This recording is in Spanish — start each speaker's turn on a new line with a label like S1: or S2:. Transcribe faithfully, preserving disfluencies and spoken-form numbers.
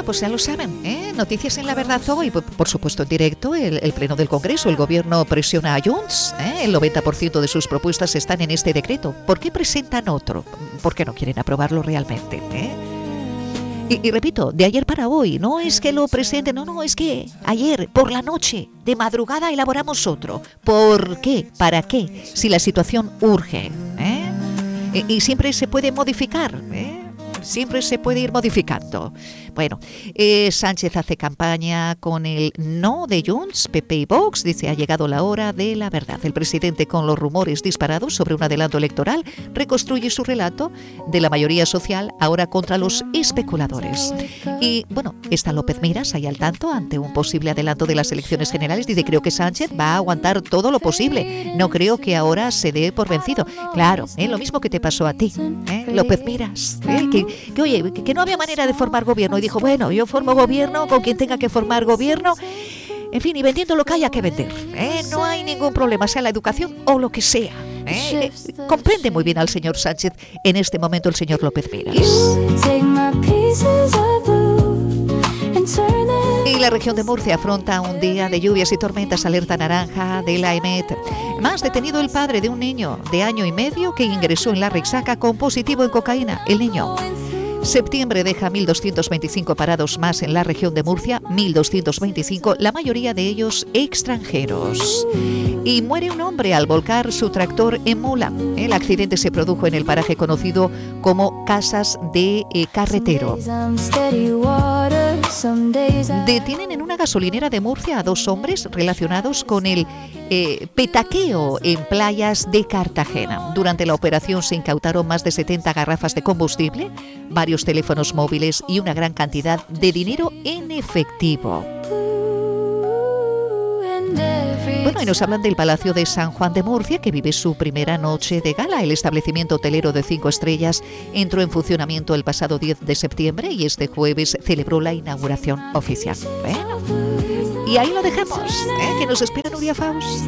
S1: pues ya lo saben, ¿eh? Noticias en La Verdad hoy, por supuesto en directo, el, el Pleno del Congreso. El Gobierno presiona a Junts, ¿eh? El noventa por ciento de sus propuestas están en este decreto. ¿Por qué presentan otro? ¿Por qué no quieren aprobarlo realmente? ¿eh? Y, y repito, de ayer para hoy, no es que lo presenten, no, no, es que ayer por la noche, de madrugada, elaboramos otro. ¿Por qué? ¿Para qué? Si la situación urge, ¿eh? Y, y siempre se puede modificar, ¿eh? Siempre se puede ir modificando. Bueno, eh, Sánchez hace campaña con el no de Junts, P P y Vox. Dice, ha llegado la hora de la verdad. El presidente, con los rumores disparados sobre un adelanto electoral, reconstruye su relato de la mayoría social ahora contra los especuladores. Y bueno, está López Miras ahí al tanto ante un posible adelanto de las elecciones generales. Dice, creo que Sánchez va a aguantar todo lo posible. No creo que ahora se dé por vencido. Claro, ¿eh? Lo mismo que te pasó a ti, ¿eh? López Miras, ¿eh? que, que oye, que, que no había manera de formar gobierno. Y dijo, bueno, yo formo gobierno con quien tenga que formar gobierno. En fin, y vendiendo lo que haya que vender, ¿eh? No hay ningún problema, sea la educación o lo que sea, ¿eh? Eh, comprende muy bien al señor Sánchez en este momento el señor López Miras. Y la región de Murcia afronta un día de lluvias y tormentas, alerta naranja de la EMET. Más, detenido el padre de un niño de año y medio que ingresó en la Rexaca con positivo en cocaína. El niño. Septiembre deja mil doscientos veinticinco parados más en la región de Murcia, mil doscientos veinticinco, la mayoría de ellos extranjeros. Y muere un hombre al volcar su tractor en Mula. El accidente se produjo en el paraje conocido como Casas de eh, Carretero. Detienen en una gasolinera de Murcia a dos hombres relacionados con el eh, petaqueo en playas de Cartagena. Durante la operación se incautaron más de setenta garrafas de combustible, varios teléfonos móviles y una gran cantidad de dinero en efectivo. Bueno, y nos hablan del Palacio de San Juan de Murcia, que vive su primera noche de gala. El establecimiento hotelero de cinco estrellas entró en funcionamiento el pasado diez de septiembre y este jueves celebró la inauguración oficial. Bueno, y ahí lo dejamos, ¿eh? Que nos espera Nuria Faust.